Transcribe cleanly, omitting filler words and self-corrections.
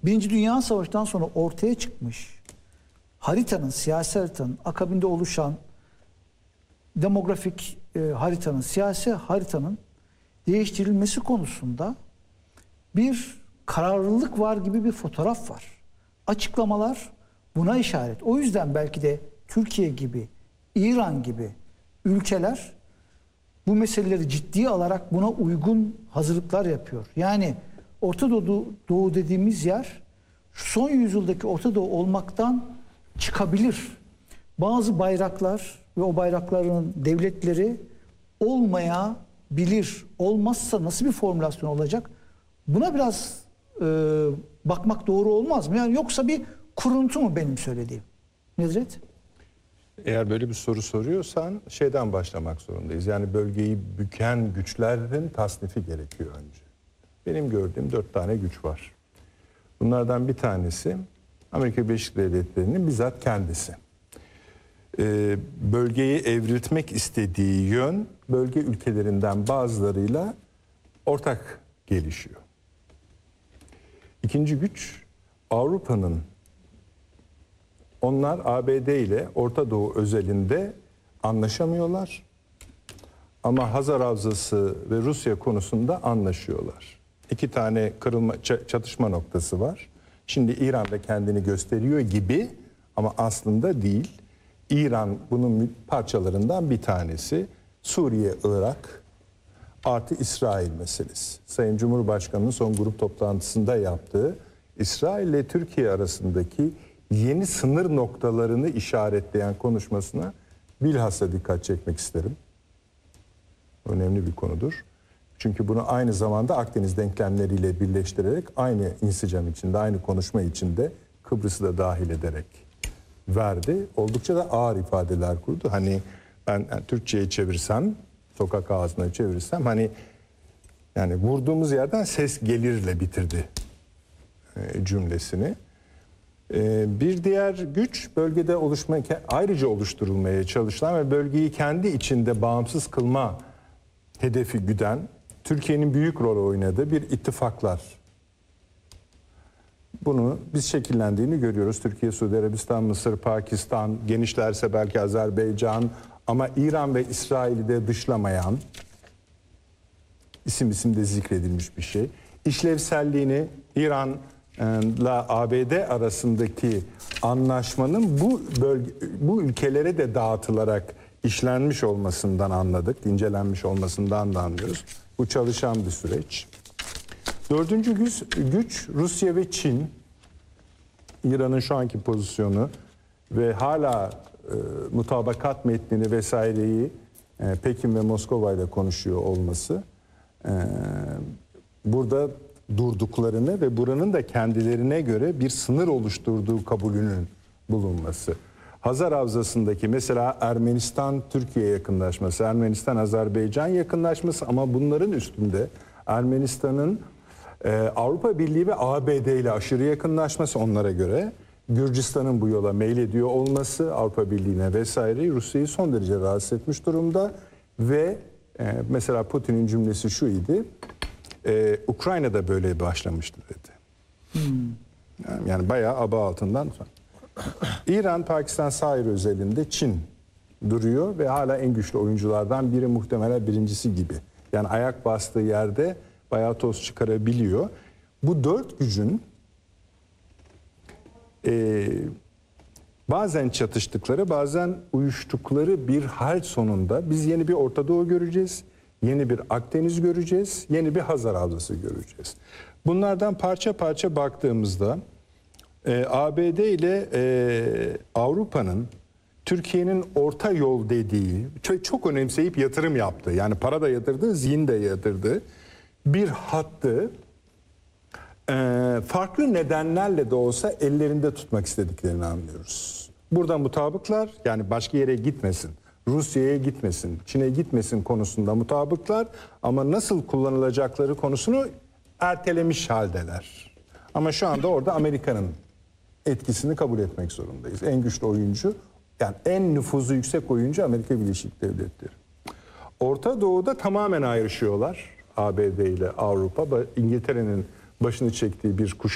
Birinci Dünya Savaşı'ndan sonra ortaya çıkmış haritanın, siyasi haritanın akabinde oluşan demografik haritanın, siyasi haritanın değiştirilmesi konusunda bir kararlılık var gibi bir fotoğraf var. Açıklamalar buna işaret. O yüzden belki de Türkiye gibi, İran gibi ülkeler bu meseleleri ciddiye alarak buna uygun hazırlıklar yapıyor. Yani Orta Doğu dediğimiz yer son yüzyıldaki Orta Doğu olmaktan çıkabilir. Bazı bayraklar ve o bayrakların devletleri olmayabilir. Olmazsa nasıl bir formülasyon olacak? Buna biraz bakmak doğru olmaz mı? Yani yoksa bir kuruntu mu benim söylediğim? Nedret? Eğer böyle bir soru soruyorsan şeyden başlamak zorundayız. Yani bölgeyi büken güçlerin tasnifi gerekiyor önce. Benim gördüğüm 4 tane güç var. Bunlardan bir tanesi Amerika Birleşik Devletleri'nin bizzat kendisi. Bölgeyi evriltmek istediği yön bölge ülkelerinden bazılarıyla ortak gelişiyor. İkinci güç Avrupa'nın. Onlar ABD ile Orta Doğu özelinde anlaşamıyorlar. Ama Hazar Havzası ve Rusya konusunda anlaşıyorlar. 2 tane çatışma noktası var. Şimdi İran da kendini gösteriyor gibi ama aslında değil. İran bunun parçalarından bir tanesi. Suriye, Irak artı İsrail meselesi. Sayın Cumhurbaşkanı'nın son grup toplantısında yaptığı İsrail ile Türkiye arasındaki yeni sınır noktalarını işaretleyen konuşmasına bilhassa dikkat çekmek isterim. Önemli bir konudur. Çünkü bunu aynı zamanda Akdeniz denklemleriyle birleştirerek aynı insicam içinde, aynı konuşma içinde Kıbrıs'ı da dahil ederek verdi. Oldukça da ağır ifadeler kurdu. Hani ben Türkçe'ye çevirsem, sokak ağzına çevirirsem hani yani vurduğumuz yerden ses gelirle bitirdi cümlesini. Bir diğer güç bölgede ayrıca oluşturulmaya çalışılan ve bölgeyi kendi içinde bağımsız kılma hedefi güden Türkiye'nin büyük rol oynadığı bir ittifaklar. Bunu biz şekillendiğini görüyoruz. Türkiye, Suudi Arabistan, Mısır, Pakistan, genişlerse belki Azerbaycan ama İran ve İsrail'i de dışlamayan isim de zikredilmiş bir şey. İşlevselliğini İran'la ABD arasındaki anlaşmanın bu ülkelere de dağıtılarak işlenmiş olmasından anladık, incelenmiş olmasından da anlıyoruz. Bu çalışan bir süreç. Dördüncü güç Rusya ve Çin. İran'ın şu anki pozisyonu ve hala mutabakat metnini vesaireyi Pekin ve Moskova ile konuşuyor olması. Burada durduklarını ve buranın da kendilerine göre bir sınır oluşturduğu kabulünün bulunması. Hazar Havzası'ndaki mesela Ermenistan-Türkiye yakınlaşması, Ermenistan-Azerbaycan yakınlaşması ama bunların üstünde Ermenistan'ın Avrupa Birliği ve ABD ile aşırı yakınlaşması onlara göre, Gürcistan'ın bu yola meylediyor olması, Avrupa Birliği'ne vesaire Rusya'yı son derece rahatsız etmiş durumda ve mesela Putin'in cümlesi şu idi, Ukrayna'da böyle başlamıştı dedi. Yani bayağı aba altından. İran, Pakistan sahil özelinde Çin duruyor ve hala en güçlü oyunculardan biri, muhtemelen birincisi gibi. Yani ayak bastığı yerde bayağı toz çıkarabiliyor. Bu 4 gücün bazen çatıştıkları, bazen uyuştukları bir hal sonunda biz yeni bir Orta Doğu göreceğiz, yeni bir Akdeniz göreceğiz, yeni bir Hazar Havzası göreceğiz. Bunlardan parça parça baktığımızda ABD ile Avrupa'nın Türkiye'nin orta yol dediği, çok önemseyip yatırım yaptığı, yani para da yatırdı, zihin de yatırdı bir hattı farklı nedenlerle de olsa ellerinde tutmak istediklerini anlıyoruz. Burada mutabıklar, yani başka yere gitmesin, Rusya'ya gitmesin, Çin'e gitmesin konusunda mutabıklar ama nasıl kullanılacakları konusunu ertelemiş haldeler. Ama şu anda orada Amerika'nın etkisini kabul etmek zorundayız. En güçlü oyuncu, yani en nüfuzu yüksek oyuncu Amerika Birleşik Devletleri. Orta Doğu'da tamamen ayrışıyorlar ABD ile Avrupa. İngiltere'nin başını çektiği bir kuşak.